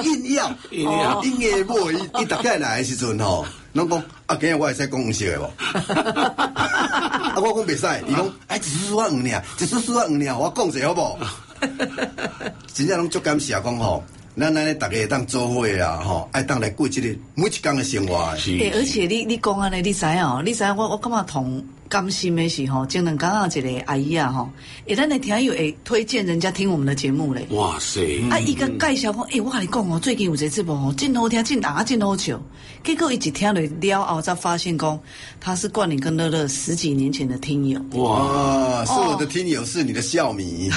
硬要，硬个无伊大概来的时阵吼，拢讲啊，今日我会使讲黄色的无？啊，我讲袂使，伊讲哎，一丝丝我黄尔，一丝丝我黄尔，我讲者好无？真正拢足感谢讲吼。咱咧大家会当做伙啊，吼，爱当来过这个每一天的生活。 是，而且你讲安尼，你知影？你知影？我感觉同甘心的是吼，前两天啊一个阿姨啊吼，咱的听友会推荐人家听我们的节目咧。 哇塞！ 啊，伊个介绍讲，我跟你讲哦，最近有一个节目哦，真好听，真红，真好笑。结果一听了后，才发现讲他是冠霖跟乐乐10几年前的听友。 哇，是我的听友，是你的笑迷。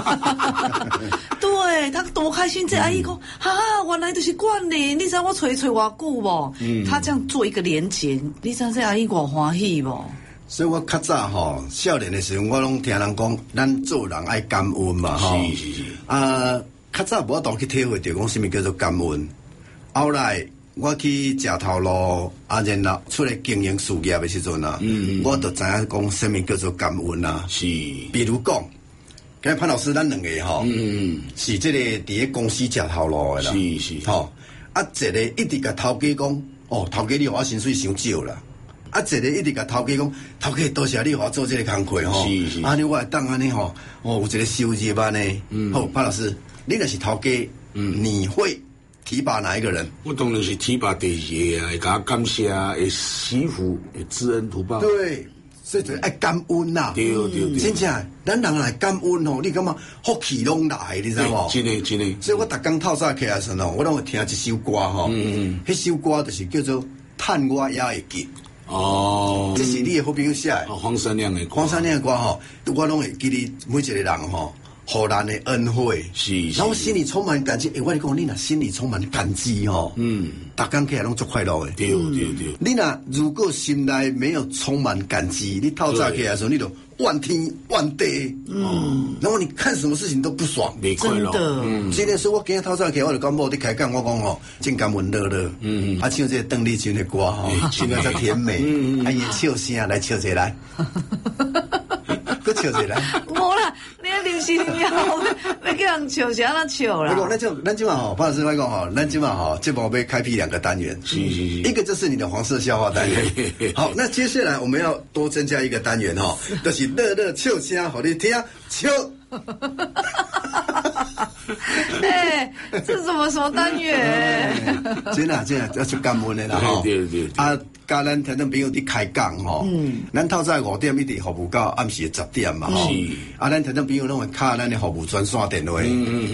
对他多开心！这阿姨讲原来就是冠霖，你知道我找偌久无？他这样做一个连结，你知道这阿姨偌欢喜无？ 所以我较早吼少年的时候，我拢听人讲，咱做人爱感恩嘛吼。 是。 较早无当去体会到讲什么叫做感恩。后来我去食头路，然后出来经营事业的时阵啊，我就知影讲什么叫做感恩啊。 是。 比如讲，今日潘老师咱两个吼，是这个伫咧公司食头路的啦。 是。 吼，一个一直甲头家讲，头家你互我薪水伤少啦。一个一直甲头家讲，头家多谢你互我做这个工课吼，安尼我会当安尼吼，有一个收入安尼。好，潘老师，你若是头家，你会提拔哪一个人？ 我当然是提拔第二个啊，会甲感谢啊，会惜福，会知恩图报。 对，所以就爱感恩呐。 对， 真正，咱人来感恩吼，你感觉福气拢来，你知无？ 真的。 所以我逐工透早起来时候，我拢会听一首歌吼，迄首歌就是叫做《叹我也会记》。这是你的好朋友写的。 黄山亮的歌吼，我拢会记你每一个人吼，互咱的恩惠。 是。 然后心里充满感激。我跟你讲，你若心里充满感激吼，逐工起来拢足快乐的。 对。 你如果心内没有充满感激，你透早起来的时候，你就怨天怨地。然后你看什么事情都不爽， 真的。 今天说我今日透早起来，我就讲某伫开讲，我讲吼，真感恩乐乐。唱这个邓丽君的歌吼，唱得真甜美。伊笑声来笑一下来。搁笑一来， 无啦，你临时要叫人笑啥那笑啦。 咱今晚吼，潘老师来讲吼，咱今晚吼，节目要开辟2个单元， 是， 一个就是你的黄色笑话单元。好，那接下来我们要多增加一个单元吼，就是乐乐笑声，互你听笑。 这是什么单元？ 真啊，要出感恩的啦吼。 对。 甲咱听众朋友伫开讲吼，咱透早5点一直服务到暗时10点嘛吼。咱听众朋友拢会敲咱的服务专线电话。